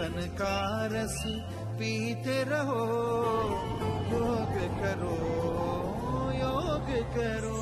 जीवन का रस पीते रहो, योग करो, योग करो.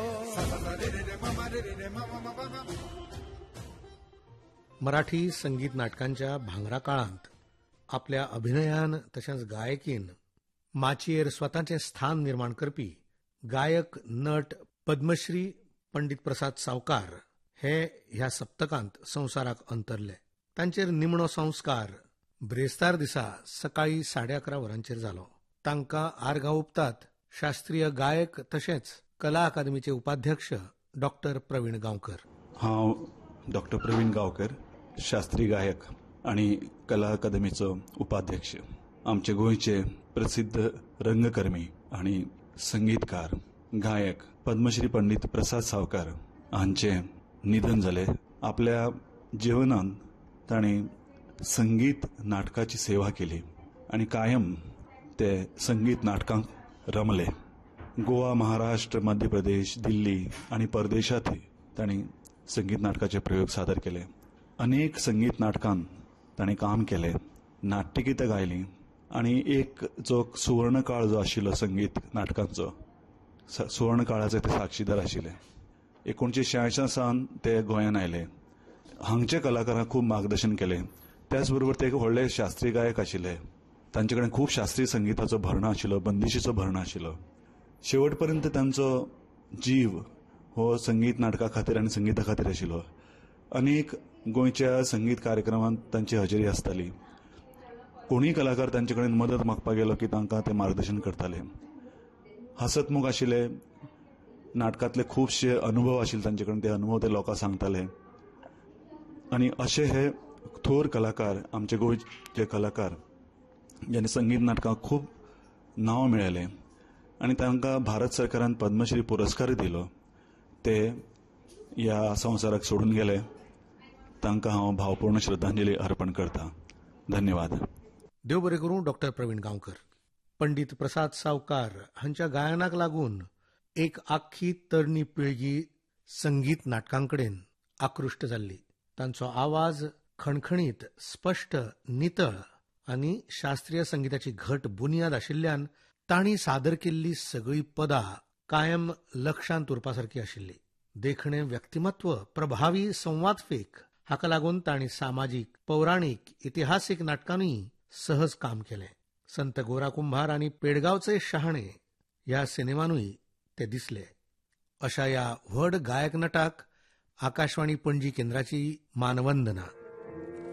मराठी संगीत नाटकांच्या भांगरा काळांत आपल्या अभिनयान तशेंच गायकीन माचयेर स्वताचें स्थान निर्माण करपी गायक नट पद्मश्री पंडित प्रसाद सावकार हे ह्या सप्तकांत संवसाराक अंतरले. तांचेर निमणो संस्कार ब्रेस्तार दिसा सकाळी 11:30 वरांचेर जालो. तांकां आर्गां ओंपतात शास्त्रीय गायक तशेंच कला अकादमीचे उपाध्यक्ष डॉक्टर प्रवीण गांवकर. हांव डॉक्टर प्रवीण गांवकर, शास्त्रीय गायक आणि कला अकादमीचो उपाध्यक्ष. आमचे गोंयचे प्रसिद्ध रंगकर्मी आणि संगीतकार गायक पद्मश्री पंडित प्रसाद सावकार हांचे निधन जाले. आपल्या जिवनांत तांणी संगीत नाटकाची सेवा केली आणि कायम ते संगीत नाटकांक रमले. गोवा, महाराष्ट्र, मध्य प्रदेश, दिल्ली आणि परदेशांतय तांणी संगीत नाटकाचे प्रयोग सादर केले. अनेक संगीत नाटकांत ताणें काम केलें, नाट्यगितां गायलीं आणि एक जो सुवर्ण काळ जो आशिल्लो संगीत नाटकांचो, सुवर्ण काळाचे ते साक्षीदार आशिल्ले. 1986 सावन ते गोंयांत आयले. हांगच्या कलाकारांक खूब मार्गदर्शन केलें. त्याच बरोबर ते एक व्हडले शास्त्रीय गायक आशिल्ले. तांचे कडेन खूब शास्त्रीय संगीताचो भरणा आशिल्लो, बंदिशीचो भरणा आशिल्लो. शेवट पर्यंत तांचो जीव हो संगीत नाटका खातीर आनी संगीता खातीर आशिल्लो. अनेक गोंयच्या संगीत कार्यक्रमांत तांची हजेरी आसताली. कोणूय कलाकार तांचे कडेन मदत मागपाक गेलो की तांकां ते मार्गदर्शन करताले. हसतमुख आशिल्ले. नाटकांतले खुबशे अनुभव आशिल्ले तांचे कडेन, ते अनुभव ते लोकांक सांगताले. आनी अशे हे थोर कलाकार, आमचे गोंयचे कलाकार ज्यांनी संगीत नाटकांक खूब नांव मेळयलें आनी तांकां भारत सरकारान पद्मश्री पुरस्कार दिलो, ते ह्या संवसाराक सोडून गेले. तांकां हांव भावपूर्ण श्रद्धांजली अर्पण करता. धन्यवाद. देव बरें करूं डॉक्टर प्रवीण गांवकर. पंडित प्रसाद सावकार हांच्या गायनाक लागून एक आख्खी तरणी पिळगी संगीत नाटकांकडेन आकृष्ट जाल्ली. तांचो आवाज खणखणीत, स्पश्ट, नितळ आनी शास्त्रीय संगीताची घट बुनियाद आशिल्ल्यान तांणी सादर केल्ली सगळीं पदां कायम लक्षांत उरपासारकी आशिल्ली. देखणें व्यक्तिमत्व, प्रभावी संवादफेक हाका लागून तांणी सामाजीक, पौराणीक, इतिहासीक नाटकांनीय सहज काम केलें. संत गोरा कुंभार आनी पेडगांवचे शहाणे ह्या सिनेमांतूय ते दिसले. अशा ह्या व्हड गायक नटाक आकाशवाणी पणजी केंद्राची मानवंदना.